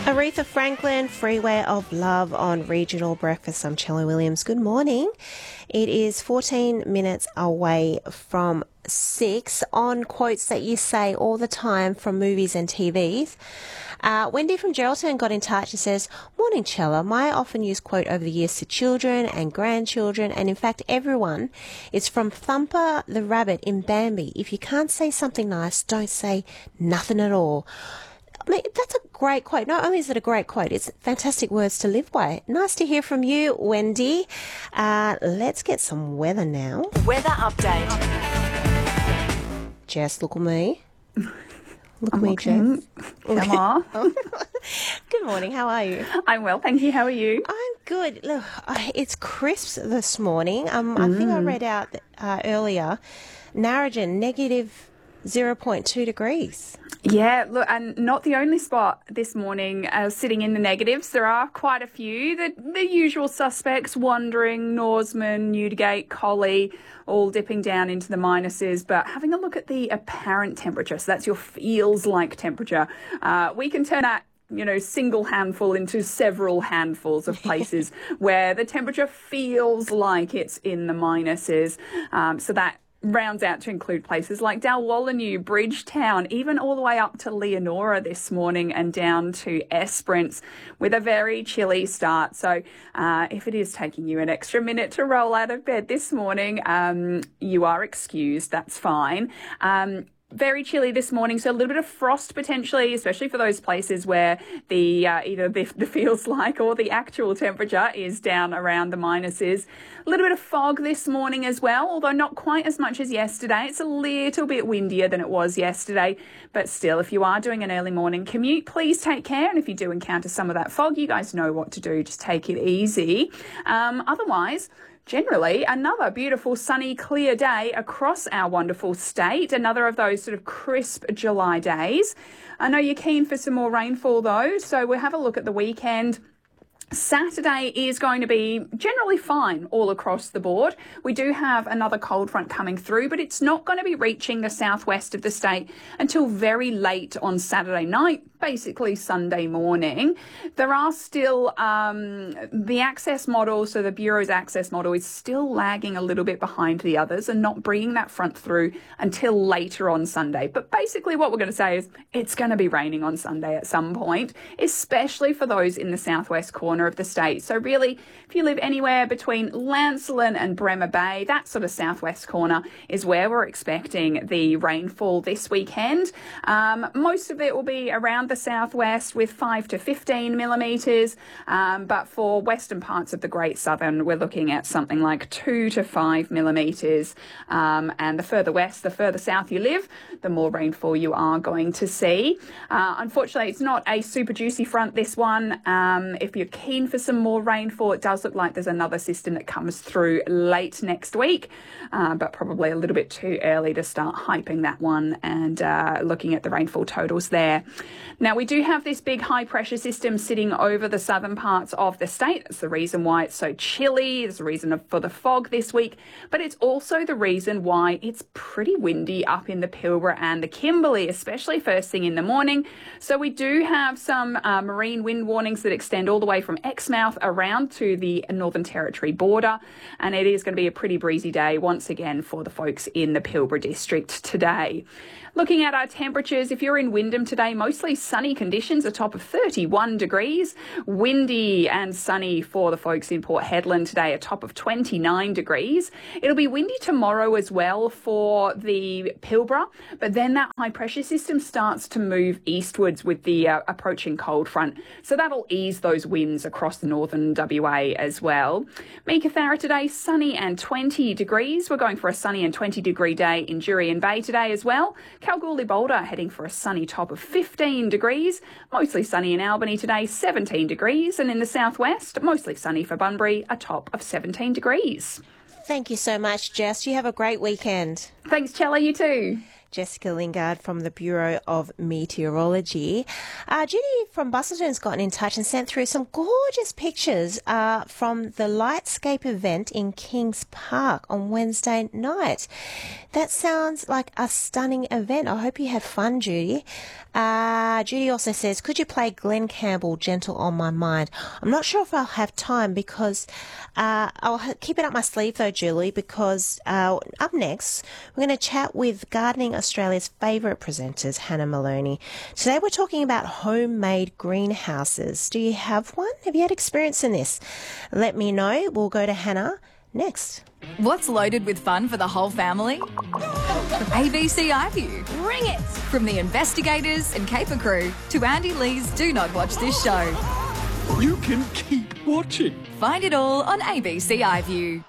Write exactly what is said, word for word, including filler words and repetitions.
Aretha Franklin, Freeway of Love on Regional Breakfast. I'm Chella Williams. Good morning. It is fourteen minutes away from six on quotes that you say all the time from movies and T Vs. Uh, Wendy from Geraldton got in touch and says, "Morning, Chella. My often used quote over the years to children and grandchildren, and in fact everyone, is from Thumper the Rabbit in Bambi. If you can't say something nice, don't say nothing at all." I mean, that's a great quote. Not only is it a great quote, it's fantastic words to live by. Nice to hear from you, Wendy. Uh, let's get some weather now. Weather update. Jess, look at me. Look I'm at me, looking. Jess. Hello. Good morning. How are you? I'm well, thank you. How are you? I'm good. Look, I- it's crisp this morning. Um, I think I read out uh, earlier, Narrogin, negative zero point two degrees. Yeah, look, and not the only spot this morning uh, sitting in the negatives. There are quite a few. The, the usual suspects, Wandering, Norseman, Newdigate, Collie, all dipping down into the minuses. But having a look at the apparent temperature, so that's your feels like temperature, uh, we can turn that you know, single handful into several handfuls of places where the temperature feels like it's in the minuses. Um, so that rounds out to include places like Dalwallinu, Bridgetown, even all the way up to Leonora this morning and down to Esperance with a very chilly start. So uh, if it is taking you an extra minute to roll out of bed this morning, um, you are excused. That's fine. Um, Very chilly this morning, so a little bit of frost potentially, especially for those places where the uh, either the, the feels like or the actual temperature is down around the minuses. A little bit of fog this morning as well, although not quite as much as yesterday. It's a little bit windier than it was yesterday, but still, if you are doing an early morning commute, please take care. And if you do encounter some of that fog, you guys know what to do. Just take it easy. Um, otherwise, generally, another beautiful, sunny, clear day across our wonderful state. Another of those sort of crisp July days. I know you're keen for some more rainfall, though, so we'll have a look at the weekend. Saturday is going to be generally fine all across the board. We do have another cold front coming through, but it's not going to be reaching the southwest of the state until very late on Saturday night, basically Sunday morning. There are still um, the access model, so the Bureau's access model is still lagging a little bit behind the others and not bringing that front through until later on Sunday. But basically what we're going to say is it's going to be raining on Sunday at some point, especially for those in the southwest corner of the state. So really, if you live anywhere between Lancelin and Bremer Bay, that sort of southwest corner is where we're expecting the rainfall this weekend. Um, most of it will be around the southwest with five to fifteen millimetres, um, but for western parts of the Great Southern, we're looking at something like two to five millimetres. Um, and the further west, the further south you live, the more rainfall you are going to see. Uh, unfortunately, it's not a super juicy front, this one. Um, if you're keen for some more rainfall, it does look like there's another system that comes through late next week, uh, but probably a little bit too early to start hyping that one and uh, looking at the rainfall totals there. Now, we do have this big high pressure system sitting over the southern parts of the state. That's the reason why it's so chilly. It's the reason for the fog this week, but it's also the reason why it's pretty windy up in the Pilbara and the Kimberley, especially first thing in the morning. So we do have some uh, marine wind warnings that extend all the way from Exmouth around to the Northern Territory border, and it is going to be a pretty breezy day once again for the folks in the Pilbara district today. Looking at our temperatures, if you're in Wyndham today, mostly sunny conditions, a top of thirty-one degrees. Windy and sunny for the folks in Port Hedland today, a top of twenty-nine degrees. It'll be windy tomorrow as well for the Pilbara, but then that high pressure system starts to move eastwards with the uh, approaching cold front. So that'll ease those winds across the northern W A as well. Meekatharra today, sunny and twenty degrees. We're going for a sunny and twenty degree day in Jurien Bay today as well. Kalgoorlie Boulder heading for a sunny top of fifteen degrees. Mostly sunny in Albany today, seventeen degrees. And in the southwest, mostly sunny for Bunbury, a top of seventeen degrees. Thank you so much, Jess. You have a great weekend. Thanks, Chella. You too. Jessica Lingard from the Bureau of Meteorology. Uh, Judy from Bustleton's gotten in touch and sent through some gorgeous pictures uh, from the Lightscape event in Kings Park on Wednesday night. That sounds like a stunning event. I hope you had fun, Judy. Uh, Judy also says, could you play Glenn Campbell, Gentle on My Mind? I'm not sure if I'll have time because uh, I'll keep it up my sleeve though, Julie, because uh, up next we're going to chat with Gardening Australia's favourite presenters, Hannah Maloney. Today we're talking about homemade greenhouses. Do you have one? Have you had experience in this? Let me know. We'll go to Hannah next. What's loaded with fun for the whole family? A B C iView. Bring it! From the investigators and caper crew to Andy Lee's Do Not Watch This Show. You can keep watching. Find it all on A B C iView.